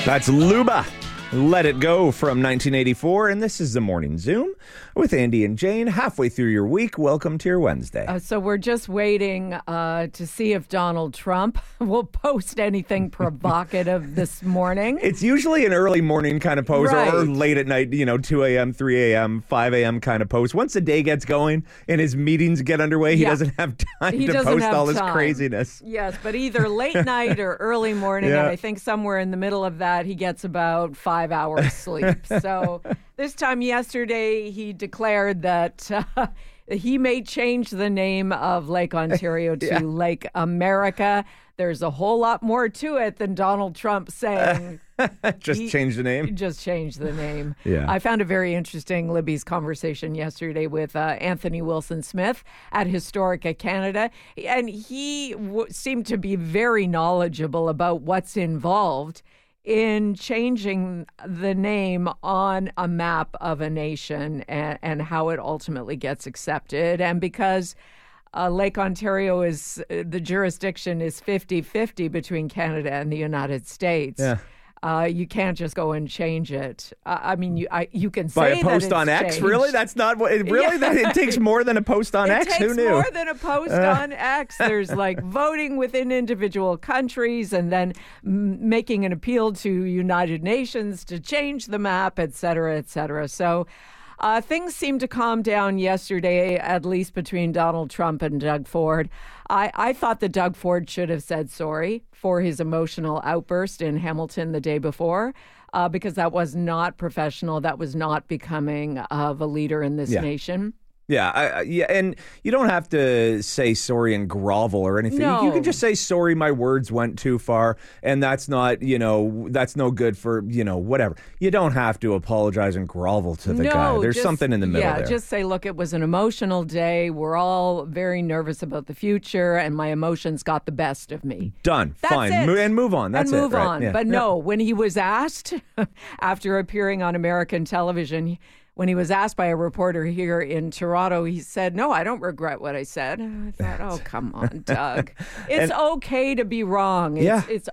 That's Luba. Let It Go from 1984, and this is the Morning Zoom with Andy and Jane. Halfway through your week, welcome to your Wednesday. So we're just waiting to see if Donald Trump will post anything provocative this morning. It's usually an early morning kind of post Right. or late at night, 2 a.m., 3 a.m., 5 a.m. kind of post. Once the day gets going and his meetings get underway, he doesn't have time to post all this craziness. Yes, but either late night or early morning, Yeah. and I think somewhere in the middle of that, he gets about 5 hours sleep. So this time yesterday, he declared that he may change the name of Lake Ontario to Lake America. There's a whole lot more to it than Donald Trump saying. Change the name? Just change the name. Yeah. I found a very interesting Libby's conversation yesterday with Anthony Wilson-Smith at Historica Canada. And he seemed to be very knowledgeable about what's involved in changing the name on a map of a nation and how it ultimately gets accepted. And because Lake Ontario is, the jurisdiction is 50-50 between Canada and the United States. Yeah. You can't just go and change it. I mean, you can say By a that post it's on X? changed. Really? That's not what it really it takes more than a post on X? Who It takes knew? more than a post on X. There's like voting within individual countries and then making an appeal to United Nations to change the map, et cetera, et cetera. So things seemed to calm down yesterday, at least between Donald Trump and Doug Ford. I thought that Doug Ford should have said sorry for his emotional outburst in Hamilton the day before, because that was not professional. That was not becoming of a leader in this nation. Yeah, and you don't have to say sorry and grovel or anything. No. You can just say, sorry, my words went too far, and that's not, that's no good for, whatever. You don't have to apologize and grovel to the guy. There's something in the middle there. Yeah, just say, look, it was an emotional day. We're all very nervous about the future, and my emotions got the best of me. Done. That's Fine. it. And move on. That's and move it. Right? on. Yeah. But no, when he was asked, after appearing on American television, when he was asked by a reporter here in Toronto, he said, no, I don't regret what I said. And I thought, oh, come on, Doug. It's okay to be wrong. It's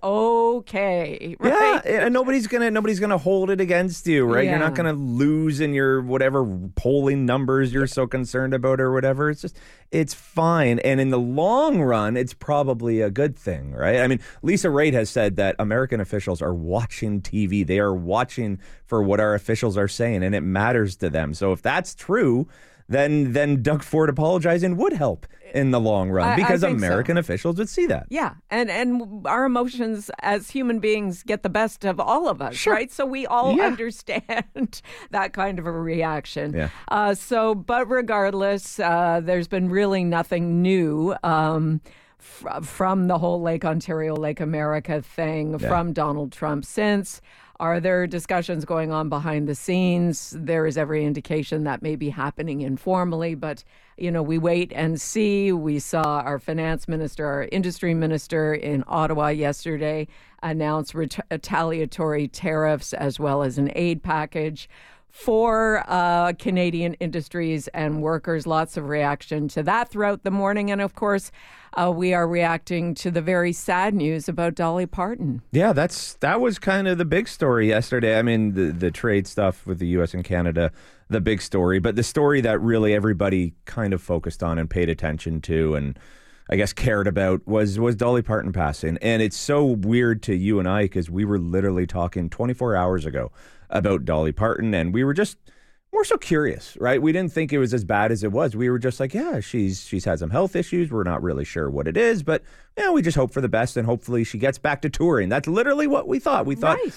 okay. Right? Yeah, and nobody's gonna hold it against you, right? Yeah. You're not gonna lose in your whatever polling numbers you're so concerned about or whatever. It's fine. And in the long run, it's probably a good thing, right? I mean, Lisa Raitt has said that American officials are watching TV. They are watching for what our officials are saying, and it matters to them. So if that's true, then Doug Ford apologizing would help in the long run, because I think American officials would see that. Yeah, and our emotions as human beings get the best of all of us, Sure. right? So we all understand that kind of a reaction. Yeah. But regardless, there's been really nothing new from the whole Lake Ontario, Lake America thing from Donald Trump since. Are there discussions going on behind the scenes? There is every indication that may be happening informally, but, we wait and see. We saw our finance minister, our industry minister in Ottawa yesterday announce retaliatory tariffs as well as an aid package for Canadian industries and workers. Lots of reaction to that throughout the morning. And of course, we are reacting to the very sad news about Dolly Parton. Yeah, that was kind of the big story yesterday. I mean, the trade stuff with the U.S. and Canada, the big story. But the story that really everybody kind of focused on and paid attention to and I guess cared about was Dolly Parton passing. And it's so weird to you and I because we were literally talking 24 hours ago about Dolly Parton, and we were just more so curious, right? We didn't think it was as bad as it was. We were just like, yeah, she's had some health issues. We're not really sure what it is, but we just hope for the best, and hopefully she gets back to touring. That's literally what we thought. We thought